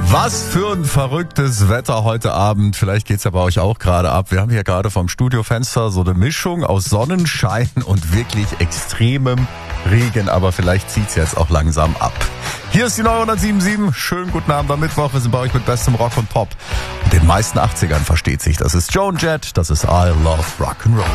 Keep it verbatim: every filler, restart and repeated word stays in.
Was für ein verrücktes Wetter heute Abend. Vielleicht geht's ja bei euch auch gerade ab. Wir haben hier gerade vom Studiofenster so eine Mischung aus Sonnenschein und wirklich extremem Regen. Aber vielleicht zieht's jetzt auch langsam ab. Hier ist die neunhundertsiebenundsiebzig. Schönen guten Abend am Mittwoch. Wir sind bei euch mit bestem Rock und Pop. Und den meisten achtzigern versteht sich. Das ist Joan Jett. Das ist I Love Rock'n'Roll.